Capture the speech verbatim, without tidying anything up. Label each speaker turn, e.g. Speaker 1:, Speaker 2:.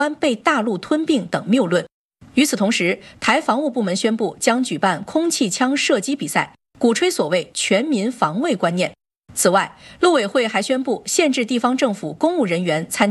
Speaker 1: 湾被大陆吞并等谬论。与此同时，台防务部门宣布将举办空气枪射击比赛，鼓吹所谓全民防卫观念。此外，陆委会还宣布限制地方政府公务人员参